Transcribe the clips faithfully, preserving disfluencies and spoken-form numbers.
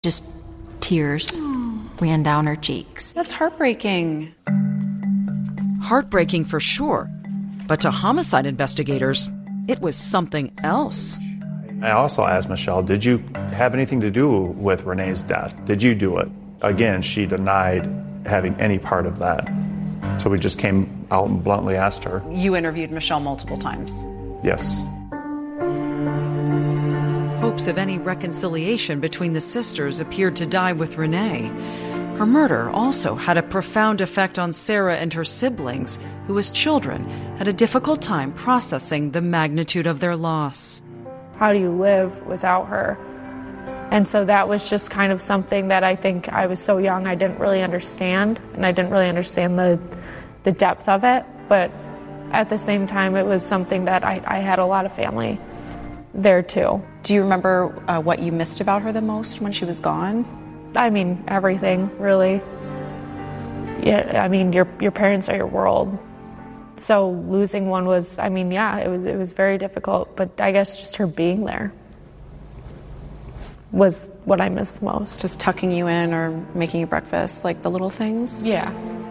Just tears ran down her cheeks. That's heartbreaking. Heartbreaking for sure. But to homicide investigators, it was something else. I also asked Michelle, did you have anything to do with Renee's death? Did you do it? Again, she denied having any part of that. So we just came out and bluntly asked her. You interviewed Michelle multiple times. Yes. Hopes of any reconciliation between the sisters appeared to die with Renee. Her murder also had a profound effect on Sarah and her siblings, who as children had a difficult time processing the magnitude of their loss. How do you live without her? And so that was just kind of something that I think I was so young I didn't really understand, and I didn't really understand the the depth of it. But at the same time, it was something that I, I had a lot of family there too. Do you remember uh, what you missed about her the most when she was gone? I mean, everything, really. Yeah, I mean, your your parents are your world. So losing one was, I mean, yeah, it was it was very difficult. But I guess just her being there was what I missed most. Just tucking you in or making you breakfast, like the little things? Yeah.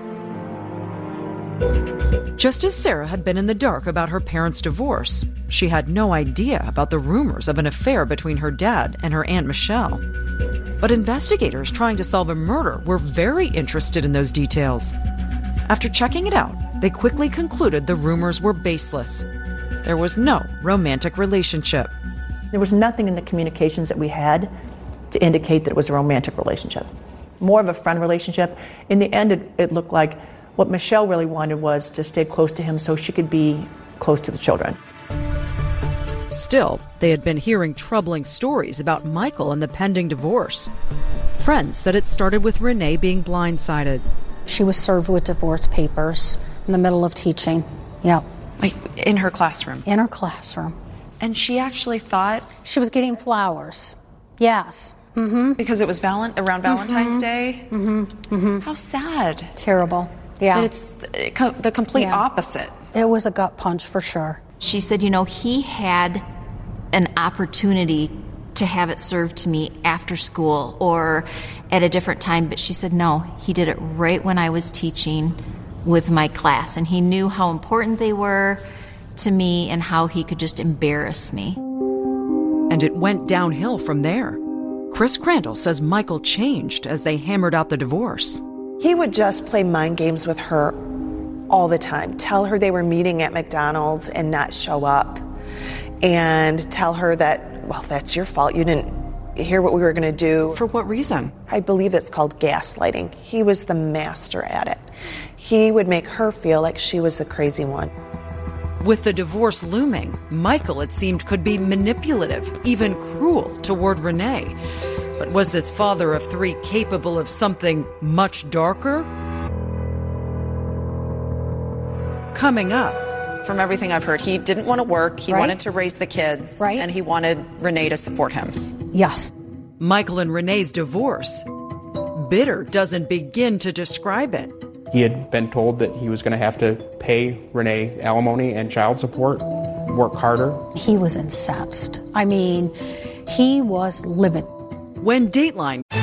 Just as Sarah had been in the dark about her parents' divorce, she had no idea about the rumors of an affair between her dad and her Aunt Michelle. But investigators trying to solve a murder were very interested in those details. After checking it out, they quickly concluded the rumors were baseless. There was no romantic relationship. There was nothing in the communications that we had to indicate that it was a romantic relationship. More of a friend relationship. In the end, it, it looked like what Michelle really wanted was to stay close to him so she could be close to the children. Still, they had been hearing troubling stories about Michael and the pending divorce. Friends said it started with Renee being blindsided. She was served with divorce papers in the middle of teaching. Yep. Like in her classroom? In her classroom. And she actually thought... She was getting flowers. Yes. Mm-hmm. Because it was val- around Valentine's mm-hmm. Day? Mm-hmm. Mm-hmm. How sad. Terrible. Yeah. That it's the complete yeah. opposite. It was a gut punch for sure. She said, you know, he had an opportunity to have it served to me after school or at a different time, but she said, no, he did it right when I was teaching with my class, and he knew how important they were to me and how he could just embarrass me. And it went downhill from there. Chris Crandall says Michael changed as they hammered out the divorce. He would just play mind games with her all the time. Tell her they were meeting at McDonald's and not show up. And tell her that, well, that's your fault. You didn't hear what we were going to do. For what reason? I believe it's called gaslighting. He was the master at it. He would make her feel like she was the crazy one. With the divorce looming, Michael, it seemed, could be manipulative, even cruel toward Renee. But was this father of three capable of something much darker? Coming up. From everything I've heard, he didn't want to work, he right. wanted to raise the kids, right. and he wanted Renee to support him. Yes. Michael and Renee's divorce. Bitter doesn't begin to describe it. He had been told that he was going to have to pay Renee alimony and child support, work harder. He was incensed. I mean, he was livid. When Dateline